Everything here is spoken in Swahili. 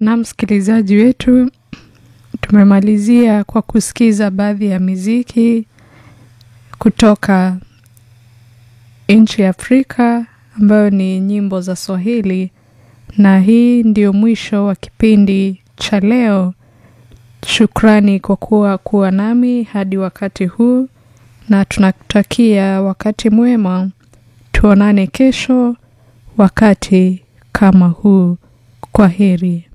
Na msikilizaji wetu, tumemalizia kwa kusikiza baadhi ya muziki kutoka nchi ya Afrika ambayo ni nyimbo za Swahili, na hii ndio mwisho wa kipindi cha leo. Shukrani kwa kuwa nami hadi wakati huu, na tunakutakia wakati mwema. Tuonane kesho wakati kama huu. Kwaheri.